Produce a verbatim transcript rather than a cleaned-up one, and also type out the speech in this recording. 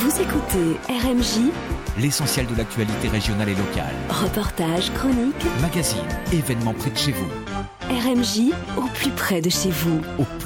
Vous écoutez R M J, l'essentiel de l'actualité régionale et locale. Reportages, chroniques, Magazines, événements près de chez vous. R M J au plus près de chez vous. Au plus